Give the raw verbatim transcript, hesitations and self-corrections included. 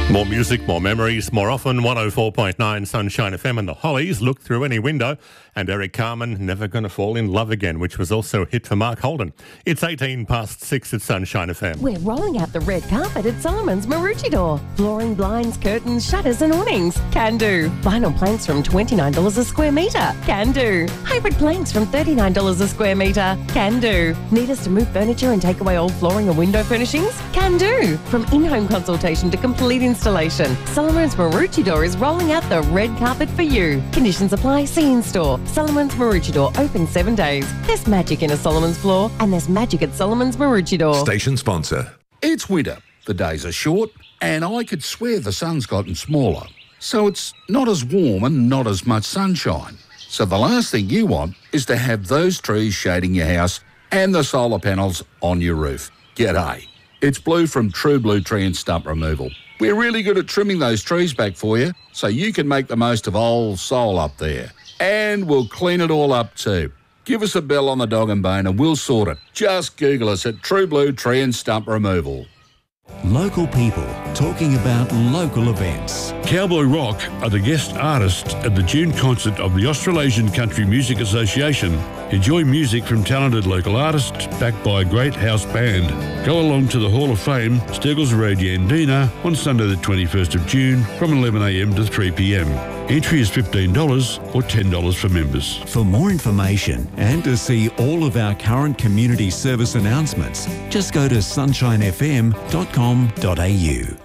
More music, more memories, more often. one oh four point nine Sunshine F M and the Hollies, Look Through Any Window. And Eric Carmen, Never Gonna Fall in Love Again, which was also a hit for Mark Holden. It's eighteen past six at Sunshine F M. We're rolling out the red carpet at Solomon's Maroochydore. Flooring, blinds, curtains, shutters and awnings. Can do. Vinyl planks from twenty-nine dollars a square metre. Can do. Hybrid planks from thirty-nine dollars a square metre. Can do. Need us to move furniture and take away old flooring and window furnishings? Can do. From in-home consultation to complete installation, Solomon's Maroochydore is rolling out the red carpet for you. Conditions apply. See in store. Solomon's Maroochydore, open seven days. There's magic in a Solomon's floor, and there's magic at Solomon's Maroochydore. Station sponsor. It's winter. The days are short, and I could swear the sun's gotten smaller. So it's not as warm and not as much sunshine. So the last thing you want is to have those trees shading your house and the solar panels on your roof. G'day. It's Blue from True Blue Tree and Stump Removal. We're really good at trimming those trees back for you so you can make the most of old soul up there. And we'll clean it all up too. Give us a bell on the dog and bone and we'll sort it. Just Google us at True Blue Tree and Stump Removal. Local people talking about local events. Cowboy Rock are the guest artists at the June concert of the Australasian Country Music Association. Enjoy music from talented local artists backed by a great house band. Go along to the Hall of Fame, Steggles Road, Yandina on Sunday the twenty-first of June from eleven a m to three p m. Entry is fifteen dollars or ten dollars for members. For more information and to see all of our current community service announcements, just go to sunshine f m dot com dot a u.